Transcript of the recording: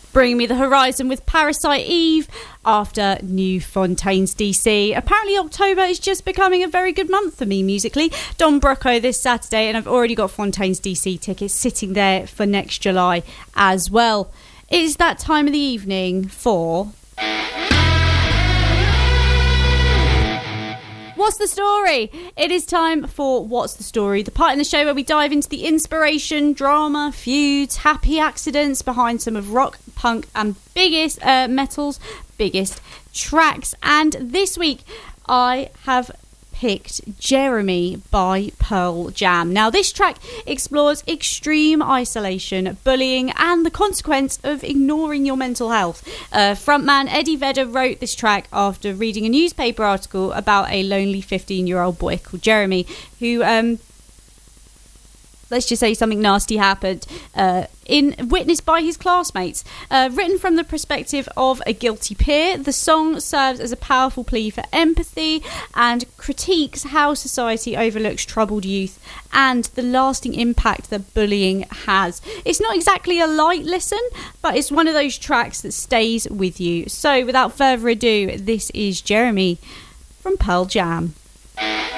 Bring Me the Horizon with Parasite Eve after New Fontaines DC. Apparently October is just becoming a very good month for me musically. Don Brocco this Saturday, and I've already got Fontaines DC tickets sitting there for next July as well. It is that time of the evening for... What's the Story? It is time for What's the Story, the part in the show where we dive into the inspiration, drama, feuds, happy accidents behind some of rock, punk and biggest metal's biggest tracks. And this week I have picked Jeremy by Pearl Jam. Now this track explores extreme isolation, bullying and the consequence of ignoring your mental health. Frontman Eddie Vedder wrote this track after reading a newspaper article about a lonely 15-year-old boy called Jeremy who let's just say something nasty happened, witnessed by his classmates. Written from the perspective of a guilty peer, the song serves as a powerful plea for empathy and critiques how society overlooks troubled youth and the lasting impact that bullying has. It's not exactly a light listen, but it's one of those tracks that stays with you. So without further ado, this is Jeremy from Pearl Jam.